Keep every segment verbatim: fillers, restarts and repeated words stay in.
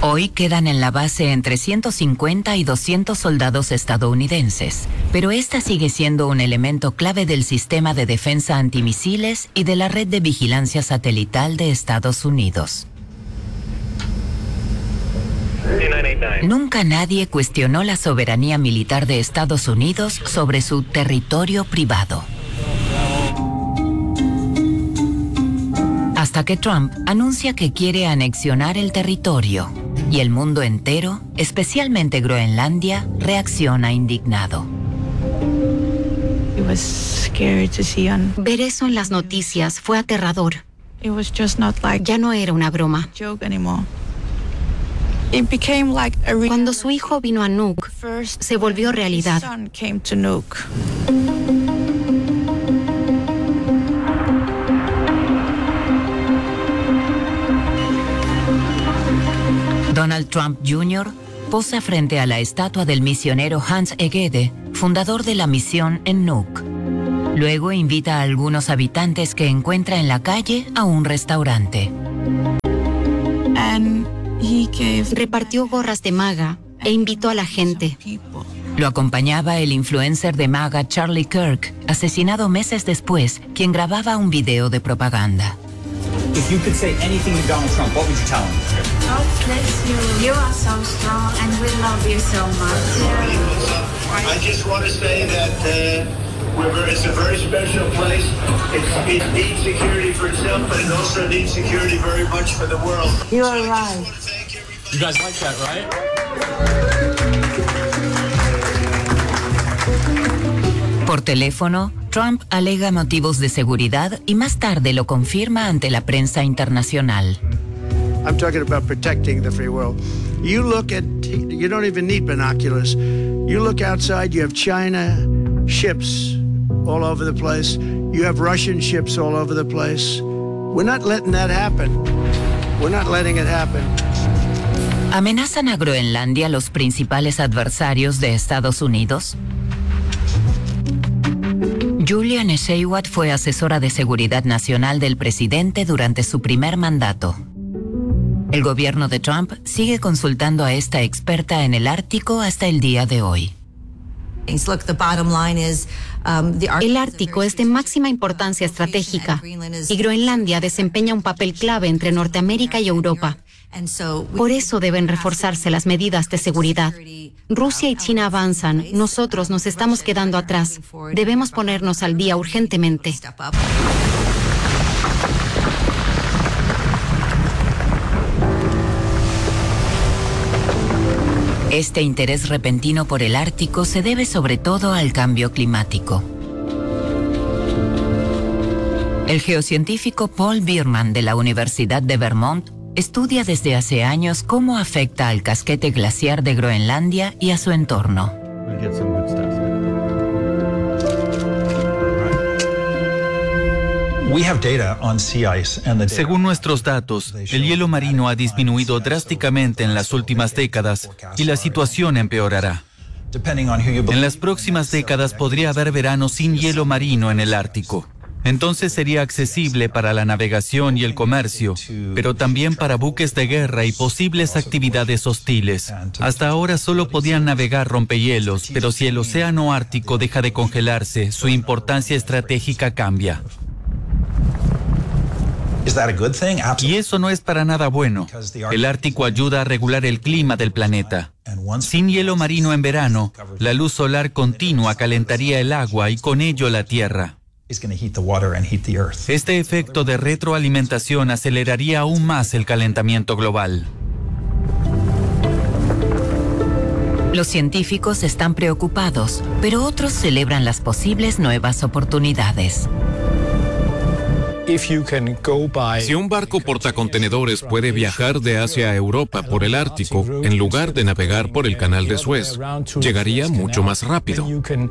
Hoy quedan en la base entre ciento cincuenta y doscientos soldados estadounidenses, pero esta sigue siendo un elemento clave del sistema de defensa antimisiles y de la red de vigilancia satelital de Estados Unidos. Nunca nadie cuestionó la soberanía militar de Estados Unidos sobre su territorio privado. Hasta que Trump anuncia que quiere anexionar el territorio y el mundo entero, especialmente Groenlandia, reacciona indignado. Ver eso en las noticias fue aterrador. Ya no era una broma. Cuando su hijo vino a Nuuk, se volvió realidad. Donald Trump junior posa frente a la estatua del misionero Hans Egede, fundador de la misión en Nuuk. Luego invita a algunos habitantes que encuentra en la calle a un restaurante. Repartió gorras de MAGA e invitó a la gente. Lo acompañaba el influencer de MAGA Charlie Kirk, asesinado meses después, quien grababa un video de propaganda. If you could say anything to Donald Trump, what would you tell him? God bless you. You are so strong and we love you so much. Yeah. I just want to say that uh, we're, it's a very special place. It's, it needs security for itself, but it also needs security very much for the world. You are right. You guys like that, right? Por teléfono, Trump alega motivos de seguridad y más tarde lo confirma ante la prensa internacional. I'm talking about protecting the free world. You look at, you don't even need binoculars. You look outside, you have China ships all over the place. You have Russian ships all over the place. We're not letting that happen. We're not letting it happen. ¿Amenazan a Groenlandia los principales adversarios de Estados Unidos? Julia Nesheiwat fue asesora de seguridad nacional del presidente durante su primer mandato. El gobierno de Trump sigue consultando a esta experta en el Ártico hasta el día de hoy. El Ártico es de máxima importancia estratégica y Groenlandia desempeña un papel clave entre Norteamérica y Europa. Por eso deben reforzarse las medidas de seguridad. Rusia y China avanzan, nosotros nos estamos quedando atrás. Debemos ponernos al día urgentemente. Este interés repentino por el Ártico se debe sobre todo al cambio climático. El geocientífico Paul Bierman de la Universidad de Vermont estudia desde hace años cómo afecta al casquete glaciar de Groenlandia y a su entorno. Según nuestros datos, el hielo marino ha disminuido drásticamente en las últimas décadas y la situación empeorará. En las próximas décadas podría haber verano sin hielo marino en el Ártico. Entonces sería accesible para la navegación y el comercio, pero también para buques de guerra y posibles actividades hostiles. Hasta ahora solo podían navegar rompehielos, pero si el océano Ártico deja de congelarse, su importancia estratégica cambia. Y eso no es para nada bueno. El Ártico ayuda a regular el clima del planeta. Sin hielo marino en verano, la luz solar continua calentaría el agua y con ello la Tierra. Este efecto de retroalimentación aceleraría aún más el calentamiento global. Los científicos están preocupados, pero otros celebran las posibles nuevas oportunidades. Si un barco portacontenedores puede viajar de Asia a Europa por el Ártico, en lugar de navegar por el Canal de Suez, llegaría mucho más rápido.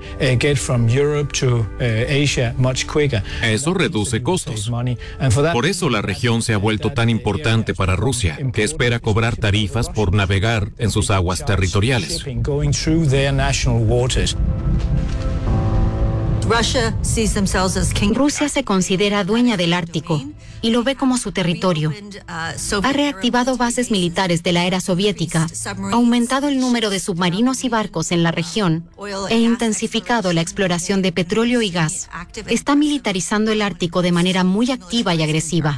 Eso reduce costos. Por eso la región se ha vuelto tan importante para Rusia, que espera cobrar tarifas por navegar en sus aguas territoriales. Rusia se considera dueña del Ártico y lo ve como su territorio. Ha reactivado bases militares de la era soviética, aumentado el número de submarinos y barcos en la región e intensificado la exploración de petróleo y gas. Está militarizando el Ártico de manera muy activa y agresiva.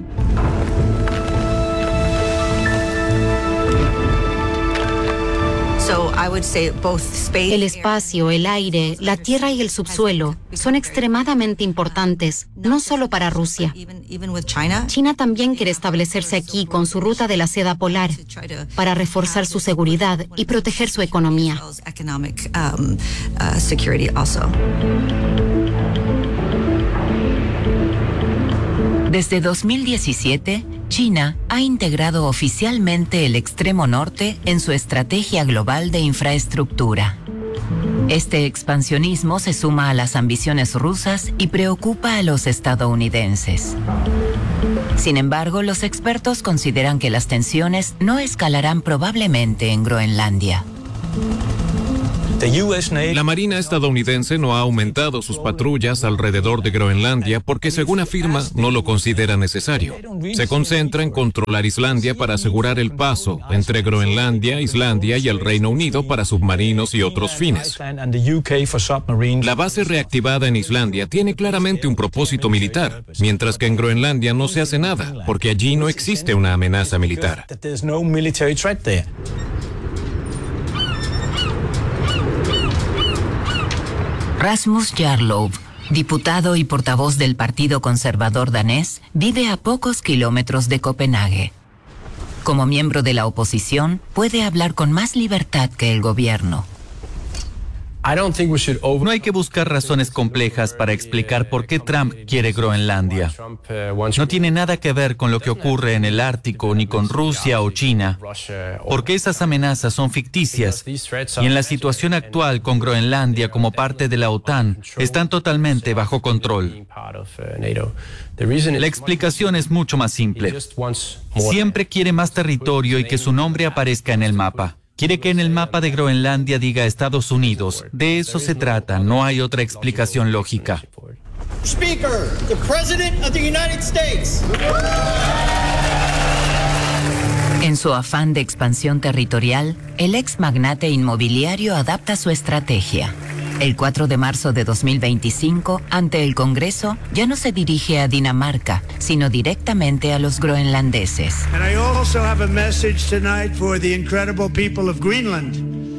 El espacio, el aire, la tierra y el subsuelo son extremadamente importantes, no solo para Rusia. China también quiere establecerse aquí con su ruta de la seda polar para reforzar su seguridad y proteger su economía. Desde dos mil diecisiete, China ha integrado oficialmente el extremo norte en su estrategia global de infraestructura. Este expansionismo se suma a las ambiciones rusas y preocupa a los estadounidenses. Sin embargo, los expertos consideran que las tensiones no escalarán probablemente en Groenlandia. La Marina estadounidense no ha aumentado sus patrullas alrededor de Groenlandia porque, según afirma, no lo considera necesario. Se concentra en controlar Islandia para asegurar el paso entre Groenlandia, Islandia y el Reino Unido para submarinos y otros fines. La base reactivada en Islandia tiene claramente un propósito militar, mientras que en Groenlandia no se hace nada, porque allí no existe una amenaza militar. Rasmus Jarlov, diputado y portavoz del Partido Conservador danés, vive a pocos kilómetros de Copenhague. Como miembro de la oposición, puede hablar con más libertad que el gobierno. No hay que buscar razones complejas para explicar por qué Trump quiere Groenlandia. No tiene nada que ver con lo que ocurre en el Ártico ni con Rusia o China, porque esas amenazas son ficticias y en la situación actual con Groenlandia como parte de la OTAN están totalmente bajo control. La explicación es mucho más simple. Siempre quiere más territorio y que su nombre aparezca en el mapa. Quiere que en el mapa de Groenlandia diga Estados Unidos. De eso se trata, no hay otra explicación lógica. Speaker, the President of the United States. En su afán de expansión territorial, el ex magnate inmobiliario adapta su estrategia. El cuatro de marzo de dos mil veinticinco, ante el Congreso, ya no se dirige a Dinamarca, sino directamente a los groenlandeses. And I also have a message tonight for the incredible people of Greenland.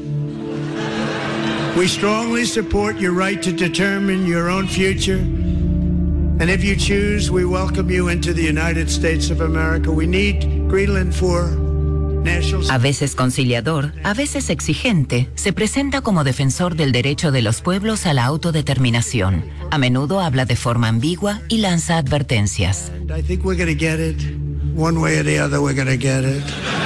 We strongly support your right to determine your own future. And if you choose, we welcome you into the United States of America. We need Greenland for national security. A veces conciliador, a veces exigente, se presenta como defensor del derecho de los pueblos a la autodeterminación. A menudo habla de forma ambigua y lanza advertencias. And I think we're going to get it. One way or the other, we're going to get it.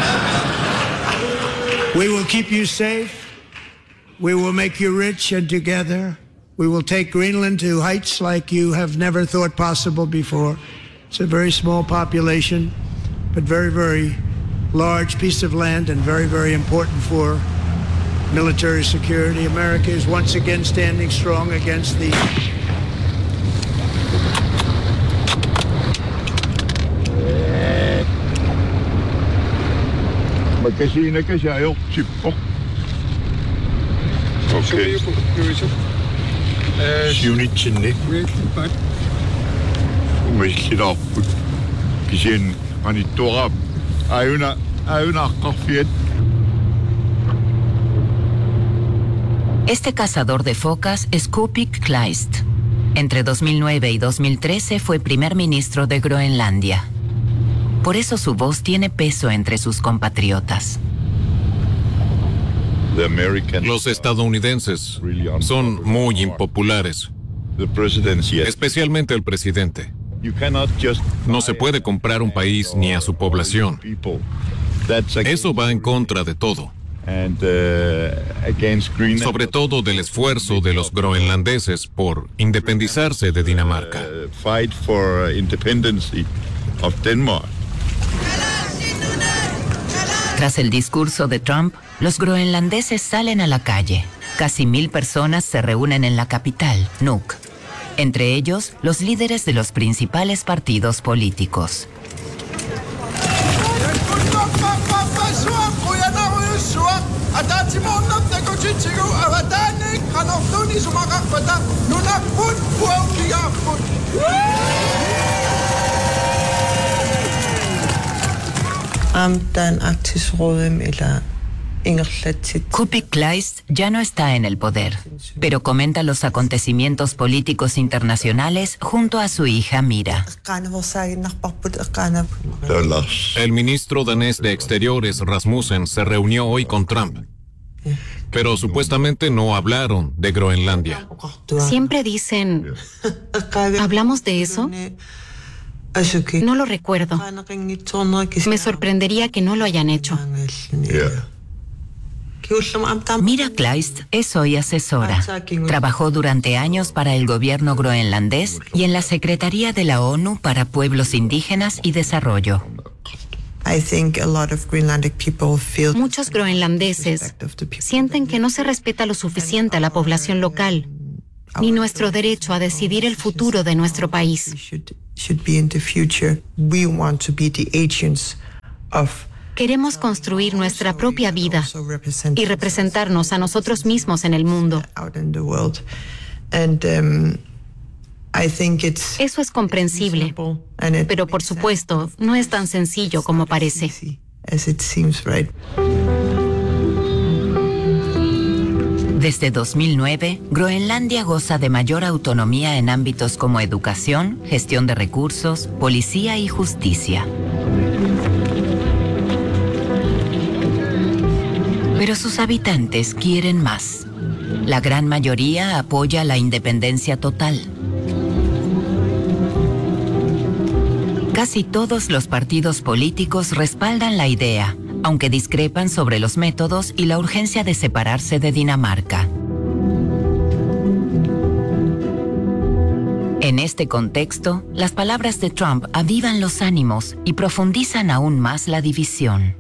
We will keep you safe. We will make you rich, and together we will take Greenland to heights like you have never thought possible before. It's a very small population, but very, very large piece of land and very, very important for military security. America is once again standing strong against the... Okay. Unit in it. Make it up. Begin on it to up. I una, I una coffee. Este cazador de focas es Kupik Kleist. Entre dos mil nueve y dos mil trece fue primer ministro de Groenlandia. Por eso su voz tiene peso entre sus compatriotas. Los estadounidenses son muy impopulares, especialmente el presidente. No se puede comprar un país ni a su población. Eso va en contra de todo. Sobre todo del esfuerzo de los groenlandeses por independizarse de Dinamarca. Tras el discurso de Trump, los groenlandeses salen a la calle. Casi mil personas se reúnen en la capital, Nuuk. entre ellos los líderes de los principales partidos políticos. Kuupik Kleist ya no está en el poder, pero comenta los acontecimientos políticos internacionales junto a su hija Mira. El ministro danés de Exteriores, Rasmussen, se reunió hoy con Trump, pero supuestamente no hablaron de Groenlandia. Siempre dicen, ¿hablamos de eso? No lo recuerdo. Me sorprendería que no lo hayan hecho. Mira Kleist es hoy asesora. Trabajó durante años para el gobierno groenlandés y en la Secretaría de la ONU para Pueblos Indígenas y Desarrollo. Muchos groenlandeses sienten que no se respeta lo suficiente a la población local, ni nuestro derecho a decidir el futuro de nuestro país. Queremos construir nuestra propia vida y representarnos a nosotros mismos en el mundo. Eso es comprensible, pero por supuesto no es tan sencillo como parece. Desde dos mil nueve, Groenlandia goza de mayor autonomía en ámbitos como educación, gestión de recursos, policía y justicia. Pero sus habitantes quieren más. La gran mayoría apoya la independencia total. Casi todos los partidos políticos respaldan la idea, aunque discrepan sobre los métodos y la urgencia de separarse de Dinamarca. En este contexto, las palabras de Trump avivan los ánimos y profundizan aún más la división.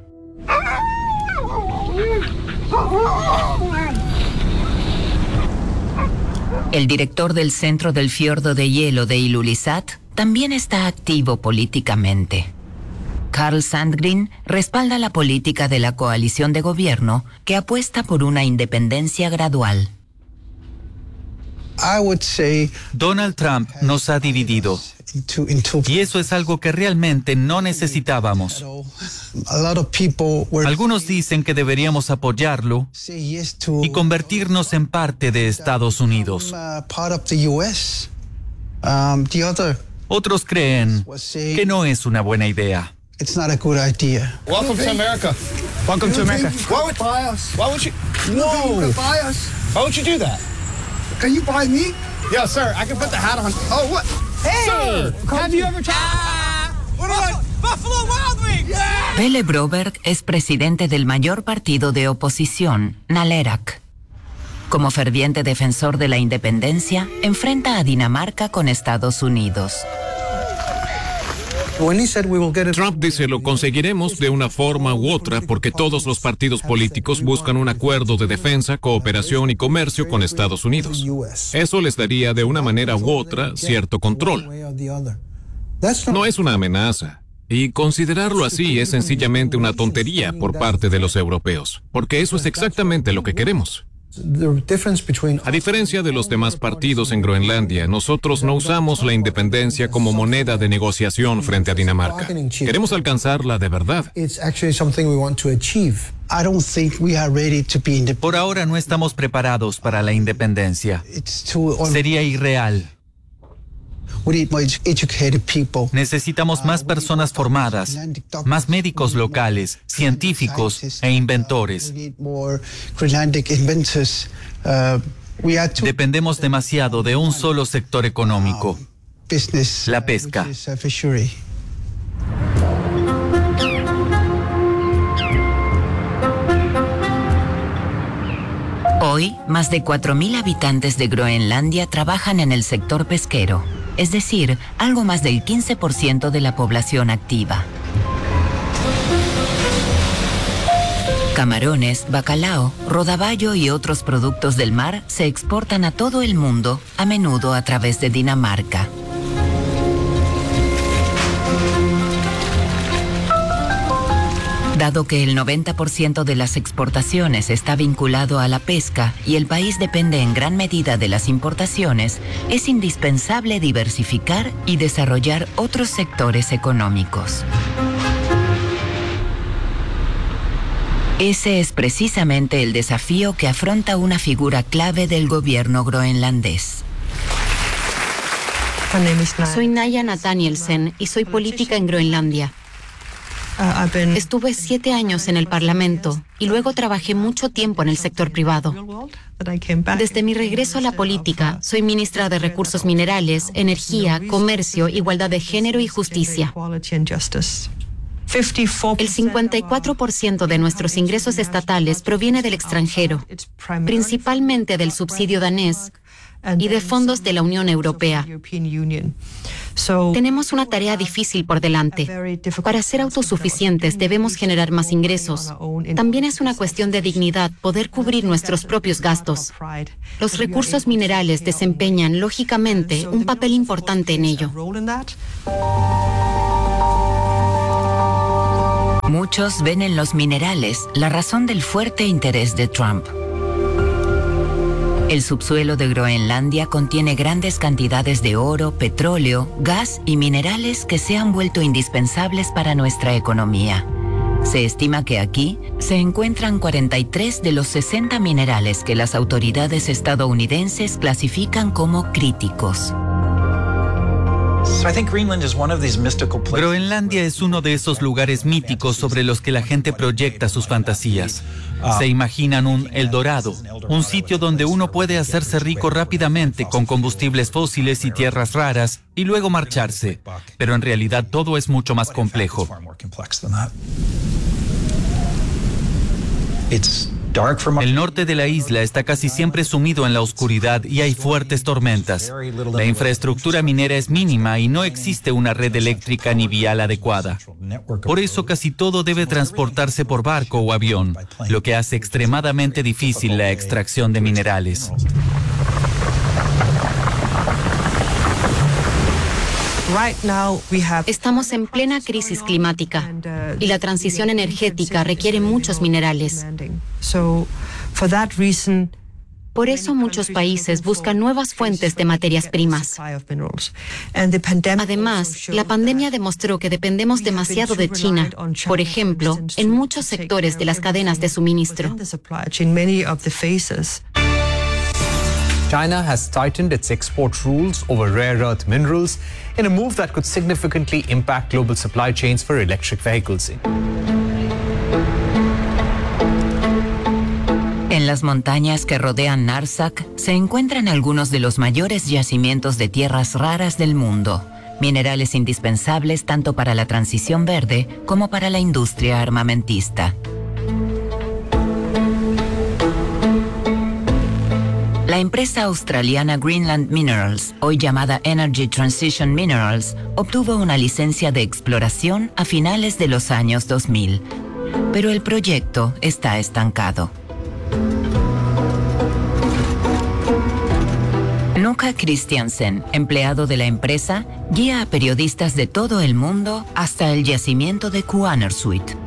El director del Centro del Fiordo de Hielo de Ilulissat también está activo políticamente. Carl Sandgren respalda la política de la coalición de gobierno que apuesta por una independencia gradual. Donald Trump nos ha dividido. Y eso es algo que realmente no necesitábamos. Algunos dicen que deberíamos apoyarlo y convertirnos en parte de Estados Unidos. Otros creen que no es una buena idea. Welcome to America. Welcome to America. Why would buy us? Why would you? No. You could buy us. Why would you do that? Can you buy me? Yeah, sir. I can put the hat on. Oh, what? Hey, sir, have you ever tried? Ah, what about Buffalo Wild Wings? Yeah. Pele Broberg es presidente del mayor partido de oposición, Nalerak. Como ferviente defensor de la independencia, enfrenta a Dinamarca con Estados Unidos. Trump dice lo conseguiremos de una forma u otra porque todos los partidos políticos buscan un acuerdo de defensa, cooperación y comercio con Estados Unidos. Eso les daría de una manera u otra cierto control. No es una amenaza. Y considerarlo así es sencillamente una tontería por parte de los europeos, porque eso es exactamente lo que queremos. A diferencia de los demás partidos en Groenlandia, nosotros no usamos la independencia como moneda de negociación frente a Dinamarca. Queremos alcanzarla de verdad. Por ahora no estamos preparados para la independencia. Sería irreal. Necesitamos más personas formadas, más médicos locales, científicos e inventores. Dependemos demasiado de un solo sector económico, la pesca. Hoy, más de cuatro mil habitantes de Groenlandia trabajan en el sector pesquero, es decir, algo más del quince por ciento de la población activa. Camarones, bacalao, rodaballo y otros productos del mar se exportan a todo el mundo, a menudo a través de Dinamarca. Dado que el noventa por ciento de las exportaciones está vinculado a la pesca y el país depende en gran medida de las importaciones, es indispensable diversificar y desarrollar otros sectores económicos. Ese es precisamente el desafío que afronta una figura clave del gobierno groenlandés. Soy Naya Nathanielsen y soy política en Groenlandia. Estuve siete años en el Parlamento y luego trabajé mucho tiempo en el sector privado. Desde mi regreso a la política, soy ministra de Recursos Minerales, Energía, Comercio, Igualdad de Género y Justicia. El cincuenta y cuatro por ciento de nuestros ingresos estatales proviene del extranjero, principalmente del subsidio danés y de fondos de la Unión Europea. Tenemos una tarea difícil por delante. Para ser autosuficientes debemos generar más ingresos. También es una cuestión de dignidad poder cubrir nuestros propios gastos. Los recursos minerales desempeñan, lógicamente, un papel importante en ello. Muchos ven en los minerales la razón del fuerte interés de Trump. El subsuelo de Groenlandia contiene grandes cantidades de oro, petróleo, gas y minerales que se han vuelto indispensables para nuestra economía. Se estima que aquí se encuentran cuarenta y tres de los sesenta minerales que las autoridades estadounidenses clasifican como críticos. Groenlandia es uno de esos lugares míticos sobre los que la gente proyecta sus fantasías. Se imaginan un El Dorado, un sitio donde uno puede hacerse rico rápidamente con combustibles fósiles y tierras raras y luego marcharse. Pero en realidad todo es mucho más complejo. El norte de la isla está casi siempre sumido en la oscuridad y hay fuertes tormentas. La infraestructura minera es mínima y no existe una red eléctrica ni vial adecuada. Por eso casi todo debe transportarse por barco o avión, lo que hace extremadamente difícil la extracción de minerales. Estamos en plena crisis climática y la transición energética requiere muchos minerales. Por eso muchos países buscan nuevas fuentes de materias primas. Además, la pandemia demostró que dependemos demasiado de China, por ejemplo, en muchos sectores de las cadenas de suministro. China has tightened its export rules over rare earth minerals in a move that could significantly impact global supply chains for electric vehicles. En las montañas que rodean Narsak se encuentran algunos de los mayores yacimientos de tierras raras del mundo, minerales indispensables tanto para la transición verde como para la industria armamentista. La empresa australiana Greenland Minerals, hoy llamada Energy Transition Minerals, obtuvo una licencia de exploración a finales de los años dos mil, pero el proyecto está estancado. Nuka Christiansen, empleado de la empresa, guía a periodistas de todo el mundo hasta el yacimiento de Kuannersuit.